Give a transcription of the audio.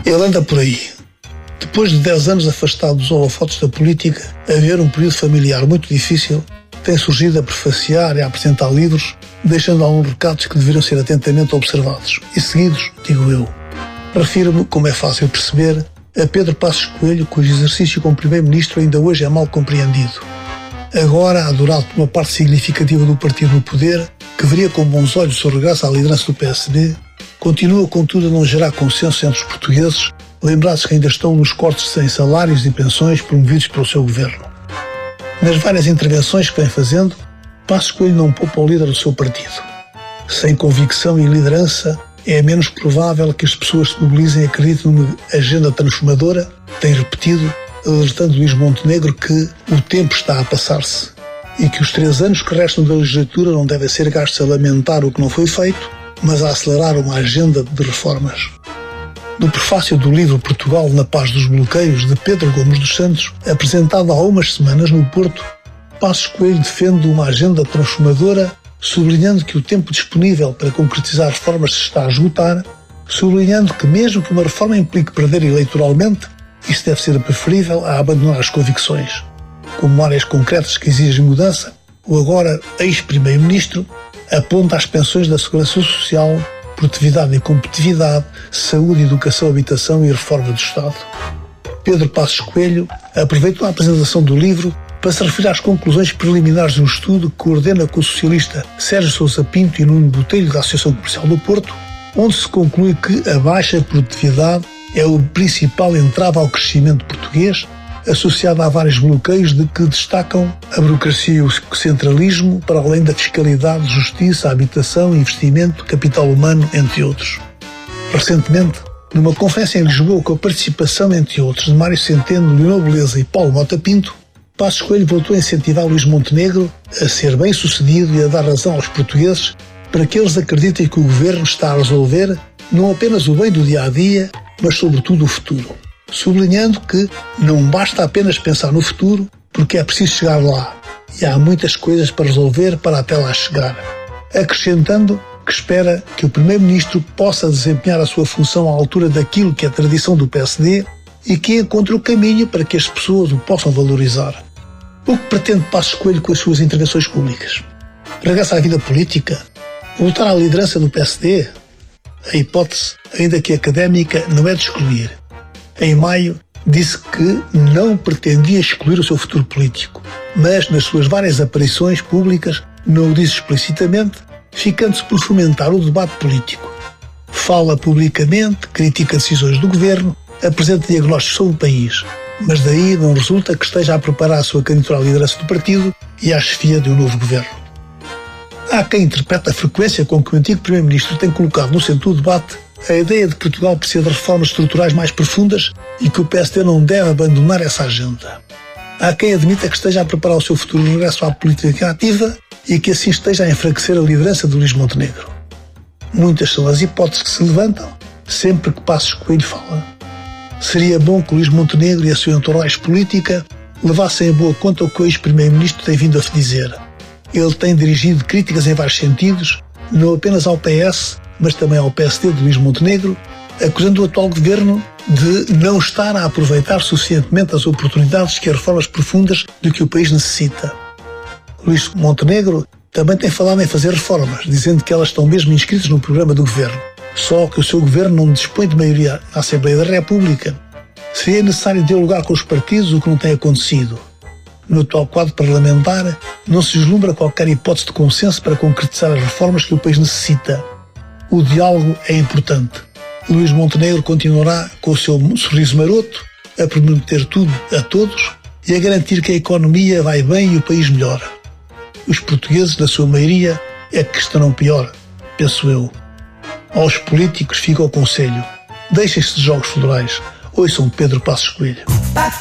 Ele anda por aí. Depois de 10 anos afastado dos holofotes da política, a ver um período familiar muito difícil, tem surgido a prefaciar e a apresentar livros, deixando alguns recados que deveriam ser atentamente observados e seguidos, digo eu. Refiro-me, como é fácil perceber, a Pedro Passos Coelho, cujo exercício como Primeiro-Ministro ainda hoje é mal compreendido. Agora, adorado por uma parte significativa do partido no poder, que veria com bons olhos o seu regresso à liderança do PSD, continua, contudo, a não gerar consenso entre os portugueses, lembrados que ainda estão nos cortes sem salários e pensões promovidos pelo seu governo. Nas várias intervenções que vem fazendo, Passos Coelho não poupa o líder do seu partido. Sem convicção e liderança, é menos provável que as pessoas se mobilizem e acreditem numa agenda transformadora, tem repetido, alertando Luís Montenegro que o tempo está a passar-se e que os 3 anos que restam da legislatura não devem ser gastos a lamentar o que não foi feito, mas a acelerar uma agenda de reformas. No prefácio do livro Portugal na Paz dos Bloqueios, de Pedro Gomes dos Santos, apresentado há umas semanas no Porto, Passos Coelho defende uma agenda transformadora, sublinhando que o tempo disponível para concretizar reformas se está a esgotar, sublinhando que mesmo que uma reforma implique perder eleitoralmente, isso deve ser preferível a abandonar as convicções. Como áreas concretas que exigem mudança, o agora ex-primeiro-ministro aponta as pensões da Segurança Social, produtividade e competitividade, saúde, educação, habitação e reforma do Estado. Pedro Passos Coelho aproveitou a apresentação do livro para se referir às conclusões preliminares de um estudo que coordena com o socialista Sérgio Sousa Pinto e Nuno Botelho da Associação Comercial do Porto, onde se conclui que a baixa produtividade é o principal entrave ao crescimento português, associado a vários bloqueios de que destacam a burocracia e o centralismo, para além da fiscalidade, justiça, habitação, investimento, capital humano, entre outros. Recentemente, numa conferência em Lisboa com a participação, entre outros, de Mário Centeno, Leonor Beleza e Paulo Mota Pinto, Passos Coelho voltou a incentivar Luís Montenegro a ser bem-sucedido e a dar razão aos portugueses para que eles acreditem que o governo está a resolver não apenas o bem do dia-a-dia, mas sobretudo o futuro. Sublinhando que não basta apenas pensar no futuro, porque é preciso chegar lá, e há muitas coisas para resolver para até lá chegar. Acrescentando que espera que o Primeiro-Ministro possa desempenhar a sua função à altura daquilo que é a tradição do PSD e que encontre o caminho para que as pessoas o possam valorizar. O que pretende Passos Coelho com as suas intervenções públicas? Regressa à vida política? Voltar à liderança do PSD? A hipótese, ainda que académica, não é de excluir. Em maio, disse que não pretendia excluir o seu futuro político, mas nas suas várias aparições públicas não o disse explicitamente, ficando-se por fomentar o debate político. Fala publicamente, critica decisões do governo, apresenta diagnósticos sobre o país, mas daí não resulta que esteja a preparar a sua candidatura à liderança do partido e à chefia de um novo governo. Há quem interprete a frequência com que o antigo Primeiro-Ministro tem colocado no centro do debate a ideia de que Portugal precisa de reformas estruturais mais profundas e que o PSD não deve abandonar essa agenda. Há quem admita que esteja a preparar o seu futuro regresso à política ativa e que assim esteja a enfraquecer a liderança de Luís Montenegro. Muitas são as hipóteses que se levantam sempre que Passos Coelho fala. Seria bom que Luís Montenegro e a sua entourage política levassem a boa conta o que o ex-primeiro-ministro tem vindo a dizer. Ele tem dirigido críticas em vários sentidos, não apenas ao PS, mas também ao PSD de Luís Montenegro, acusando o atual governo de não estar a aproveitar suficientemente as oportunidades que as reformas profundas de que o país necessita. Luís Montenegro também tem falado em fazer reformas, dizendo que elas estão mesmo inscritas no programa do governo. Só que o seu governo não dispõe de maioria na Assembleia da República. Seria necessário dialogar com os partidos, o que não tem acontecido. No atual quadro parlamentar, não se vislumbra qualquer hipótese de consenso para concretizar as reformas que o país necessita. O diálogo é importante. Luís Montenegro continuará com o seu sorriso maroto, a prometer tudo a todos e a garantir que a economia vai bem e o país melhora. Os portugueses, na sua maioria, é que estarão pior, penso eu. Aos políticos fica o conselho: deixem-se de jogos florais, ouçam Pedro Passos Coelho.